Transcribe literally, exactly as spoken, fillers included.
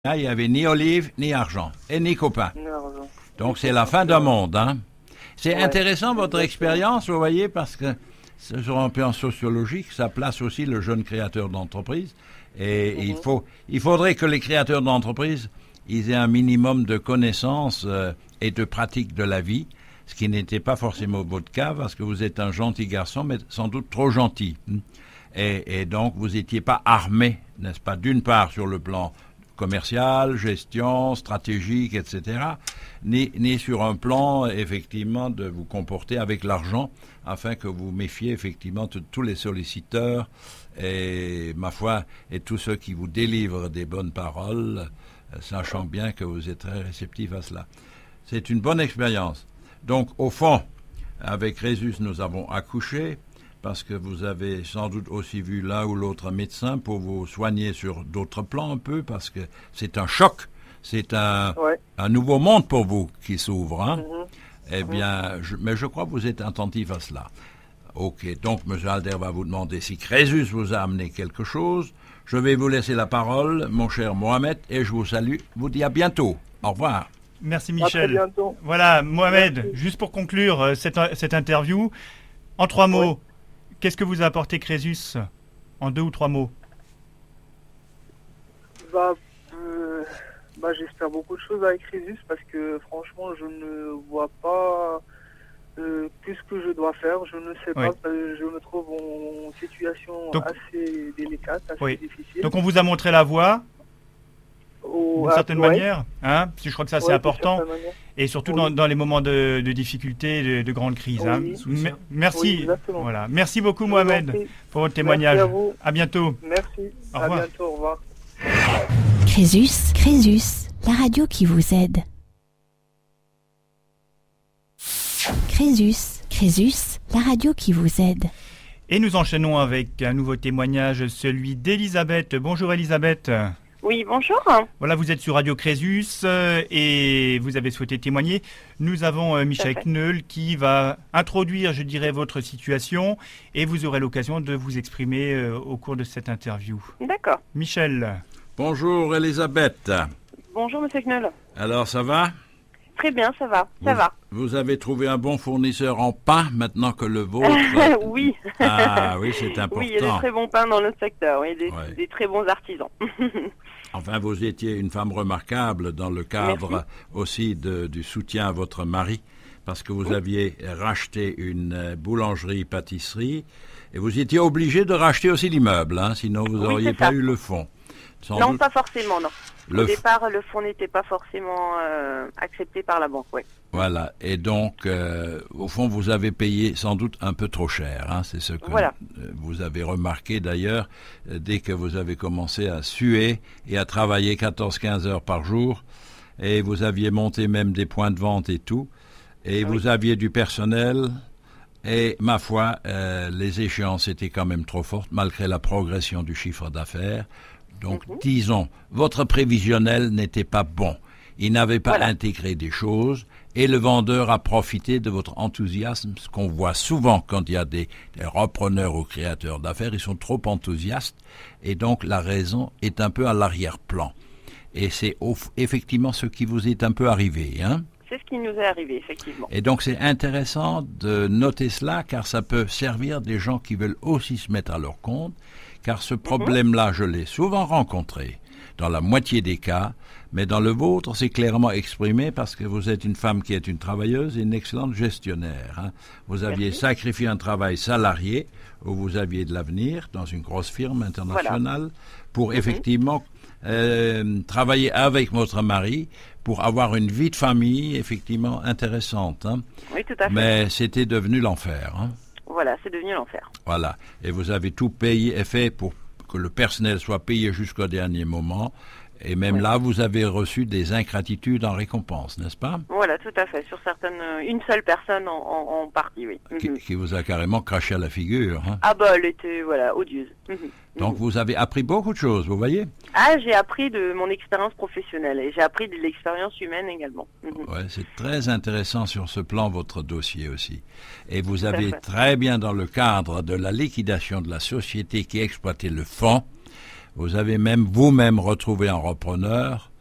Là, il n'y avait ni olive, ni argent, et ni copain. Ni argent. Donc, c'est la fin d'un monde. Hein. C'est Ouais, intéressant, votre exactement. expérience, vous voyez, parce que sur un plan sociologique, ça place aussi le jeune créateur d'entreprise. Et Mhm. il, faut, il faudrait que les créateurs d'entreprise ils aient un minimum de connaissances euh, et de pratiques de la vie, ce qui n'était pas forcément votre cas, parce que vous êtes un gentil garçon, mais sans doute trop gentil. Et, et donc, vous n'étiez pas armé, n'est-ce pas, d'une part sur le plan commercial, gestion, stratégique, et cetera, ni, ni sur un plan, effectivement, de vous comporter avec l'argent, afin que vous méfiez, effectivement, de tous les solliciteurs et, ma foi, et tous ceux qui vous délivrent des bonnes paroles, sachant bien que vous êtes très réceptif à cela. C'est une bonne expérience. Donc, au fond, avec Crésus, nous avons accouché, parce que vous avez sans doute aussi vu l'un ou l'autre médecin pour vous soigner sur d'autres plans un peu, parce que c'est un choc, c'est un, Ouais. un nouveau monde pour vous qui s'ouvre. Hein? Mhm. Eh bien, je, mais je crois que vous êtes attentif à cela. Ok, donc M. Alder va vous demander si Crésus vous a amené quelque chose. Je vais vous laisser la parole, mon cher Mohamed, et je vous salue, vous dis à bientôt. Au revoir. Merci À très Michel. bientôt. Voilà, Mohamed, Merci. juste pour conclure euh, cette, cette interview, en trois mots, qu'est-ce que vous a apporté Crésus? En deux ou trois mots. Bah, euh, bah, j'espère beaucoup de choses avec Crésus parce que franchement, je ne vois pas euh, plus ce que je dois faire. Je ne sais Oui. pas. euh, Je me trouve en situation Donc- assez délicate, assez Oui. difficile. Donc on vous a montré la voie, Au- d'une ah, certaine ouais. manière, hein, parce que je crois que ça c'est Ouais, d'une important, certaine manière. et surtout Oui. dans, dans les moments de, de difficulté, de, de grande crise. Hein. Oui. Me- merci, Oui, exactement. voilà. Merci beaucoup Je vous en Mohamed prie. pour votre témoignage. Merci à vous. À bientôt. Merci. Au À revoir. bientôt. Au revoir. Crésus, Crésus, la radio qui vous aide. Crésus, Crésus, la radio qui vous aide. Et nous enchaînons avec un nouveau témoignage, celui d'Elisabeth. Bonjour Elisabeth. Oui, bonjour. Voilà, vous êtes sur Radio Crésus euh, et vous avez souhaité témoigner. Nous avons euh, Michel fait. Kneul qui va introduire, je dirais, votre situation et vous aurez l'occasion de vous exprimer euh, au cours de cette interview. D'accord. Michel, Bonjour Elisabeth. Bonjour, monsieur Knoll. Alors, ça va? Très bien, ça va. Ça vous, va. Vous avez trouvé un bon fournisseur en pain maintenant que le vôtre. Oui. Ah oui, c'est important. Oui, il y a des très bons pains dans notre secteur. Oui, des, Ouais. des très bons artisans. Enfin, vous étiez une femme remarquable dans le cadre Merci. aussi de, du soutien à votre mari, parce que vous aviez racheté une euh, boulangerie-pâtisserie et vous étiez obligé de racheter aussi l'immeuble, hein, sinon vous Oui, n'auriez c'est pas ça. eu le fonds. Sans non, doute, pas forcément, non. le Au f- départ, le fonds n'était pas forcément euh, accepté par la banque, oui. Voilà, et donc, euh, au fond, vous avez payé sans doute un peu trop cher. Hein, c'est ce que Voilà. euh, vous avez remarqué d'ailleurs, euh, dès que vous avez commencé à suer et à travailler quatorze à quinze heures par jour, et vous aviez monté même des points de vente et tout, et Oui. vous aviez du personnel, et ma foi, euh, les échéances étaient quand même trop fortes, malgré la progression du chiffre d'affaires. Donc, Mhm. disons, votre prévisionnel n'était pas bon. Il n'avait pas Voilà. intégré des choses et le vendeur a profité de votre enthousiasme, ce qu'on voit souvent quand il y a des, des repreneurs ou créateurs d'affaires, ils sont trop enthousiastes et donc la raison est un peu à l'arrière-plan. Et c'est au- effectivement ce qui vous est un peu arrivé, hein? C'est ce qui nous est arrivé, effectivement. Et donc c'est intéressant de noter cela car ça peut servir des gens qui veulent aussi se mettre à leur compte, car ce problème-là, je l'ai souvent rencontré dans la moitié des cas, mais dans le vôtre, c'est clairement exprimé parce que vous êtes une femme qui est une travailleuse et une excellente gestionnaire. Hein. Vous aviez Merci. sacrifié un travail salarié où vous aviez de l'avenir dans une grosse firme internationale pour effectivement euh, travailler avec votre mari pour avoir une vie de famille effectivement intéressante. Hein. Oui, tout à fait. Mais c'était devenu l'enfer. Hein. Voilà, c'est devenu l'enfer. Voilà. Et vous avez tout payé et fait pour que le personnel soit payé jusqu'au dernier moment. Et même Oui. là, vous avez reçu des ingratitudes en récompense, n'est-ce pas? Voilà, tout à fait. Sur certaines, euh, une seule personne en, en, en partie, oui. qui, Mhm. qui vous a carrément craché à la figure. Hein. Ah bah, elle était, voilà, odieuse. Mhm. Donc Mhm. vous avez appris beaucoup de choses, vous voyez? Ah, j'ai appris de mon expérience professionnelle et j'ai appris de l'expérience humaine également. Mhm. Ouais, c'est très intéressant sur ce plan, votre dossier aussi. Et vous à avez fait. très bien, dans le cadre de la liquidation de la société qui exploitait le fonds, Vous avez même vous-même retrouvé un repreneur